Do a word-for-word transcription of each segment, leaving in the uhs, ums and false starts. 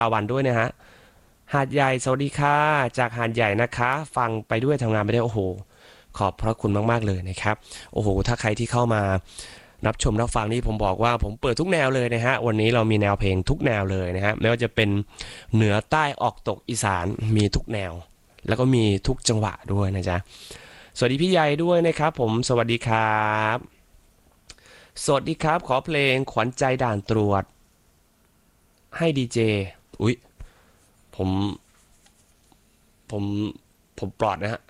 อาวันด้วยนะฮะหาดใหญ่สวัสดีค่ะจากหาดใหญ่นะคะฟังไปด้วยทำงานไปด้วยโอ้โหขอบพระคุณมากๆเลยนะครับโอ้โหถ้าใครที่เข้ามารับชมรับฟังนี่ผมบอกว่าผมเปิดทุกแนวเลยนะฮะวันนี้เรามีแนวเพลงทุกแนวเลยนะฮะไม่ว่าจะเป็นเหนือใต้ออกตกอีสานมีทุกแนวแล้วก็มีทุกจังหวะด้วยนะจ๊ะสวัสดีพี่ใหญ่ด้วยนะครับผมสวัสดีครับสวัสดีครับขอเพลงขวัญใจด่านตรวจให้ดีเจอุ๊ยผมผมผมปลอดนะฮะ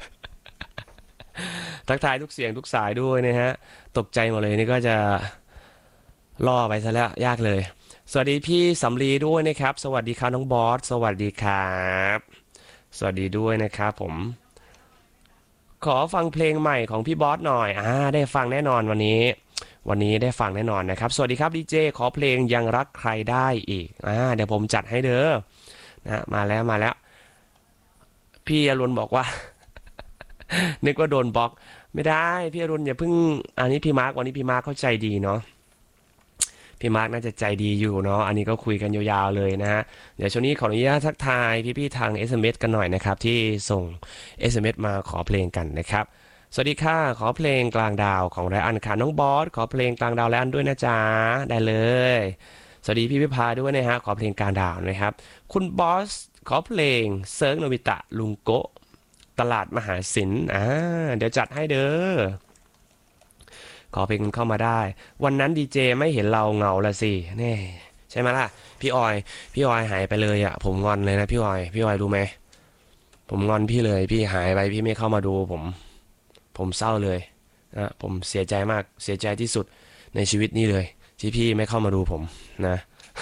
ทักทายทุกเสียงทุกสายด้วยนะฮะตกใจหมดเลยนี่ก็จะล่อไปซะแล้วยากเลยสวัสดีพี่สำลีด้วยนะครับสวัสดีครับน้องบอสสวัสดีครับสวัสดีด้วยนะครับผมขอฟังเพลงใหม่ของพี่บอสหน่อยอ่าได้ฟังแน่นอนวันนี้วันนี้ได้ฟังแน่นอนนะครับสวัสดีครับดีเจขอเพลงยังรักใครได้อีกอ่าเดี๋ยวผมจัดให้เด้อนะมาแล้วมาแล้วพี่อรุณบอกว่านึกว่าโดนบล็อกไม่ได้พี่อรุณอย่าเพิ่งอันนี้พี่มาร์กวันนี้พี่มาร์กเข้าใจดีเนาะ พี่มาร์กน่าจะใจดีอยู่เนาะอันนี้ก็คุยกันยาวๆเลยนะฮะเดี๋ยวช่วงนี้ขออนุญาตทักทายพี่ๆทาง เอส เอ็ม เอส กันหน่อยนะครับที่ส่ง เอส เอ็ม เอส มาขอเพลงกันนะครับสวัสดีค่ะขอเพลงกลางดาวของไรอันค่ะน้องบอสขอเพลงกลางดาวไรอันด้วยนะจ๊ะได้เลยสวัสดีพี่พิพาด้วยนะฮะขอเพลงกลางดาวนะครับคุณบอสขอเพลงเซิร์ฟโนบิตะลุงโกะตลาดมหาศิลป์อ่าเดี๋ยวจัดให้เด้อ ขอเพลงเข้ามาได้วันนั้นดีเจไม่เห็นเราเงาละสิแน่ใช่ไหมล่ะพี่ออยพี่ออยหายไปเลยอ่ะผมงอนเลยนะพี่ออยพี่ออยรู้ไหมผมงอนพี่เลยพี่หายไปพี่ไม่เข้ามาดูผมผมเศร้าเลยนะผมเสียใจมากเสียใจที่สุดในชีวิตนี้เลยที่พี่ไม่เข้ามาดูผมนะ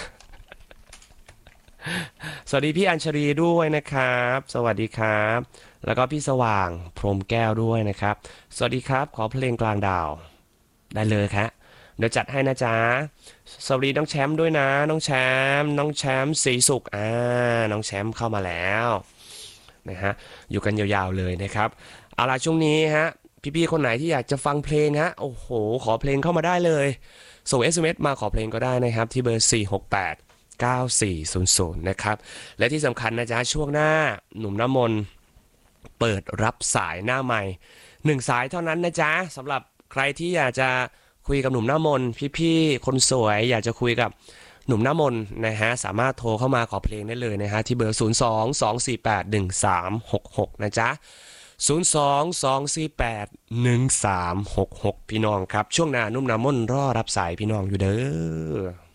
สวัสดีพี่อัญชลีด้วยนะครับสวัสดีครับแล้วก็พี่สว่างพรหมแก้วด้วยนะครับสวัสดีครับขอเพลงกลางดาว ได้เลยครับเดี๋ยวจัดให้นะจ๊ะสวัสดีน้องแชมป์ด้วยนะน้องแชมป์น้องแชมป์ศรีสุขอ่าน้องแชมป์เข้ามาแล้วนะฮะอยู่กันยาวๆเลยนะครับเอาล่ะช่วงนี้ฮะพี่ๆคนไหนที่อยากจะฟังเพลงฮะโอ้โหขอเพลงเข้ามาได้เลยส่ง เอส เอ็ม เอส มาขอเพลงก็ได้นะครับที่เบอร์สี่ หก แปด เก้า สี่ ศูนย์ ศูนย์นะครับและที่สำคัญนะจ๊ะช่วงหน้าหนุ่มน้ำมนต์เปิดรับสายหน้าใหม่หนึ่งสายเท่านั้นนะจ๊ะสำหรับใครที่อยากจะคุยกับหนุ่มหน้ามนต์พี่ๆคนสวยอยากจะคุยกับหนุ่มหน้ามนต์นะฮะสามารถโทรเข้ามาขอเพลงได้เลยนะฮะที่เบอร์ศูนย์ สอง สอง สี่ แปด หนึ่ง สาม หก หกนะจ๊ะศูนย์ สอง สอง สี่ แปด หนึ่ง สาม หก หกพี่น้องครับช่วงหน้านุ่มน้ำมนต์รอรับสายพี่น้องอยู่เด้อ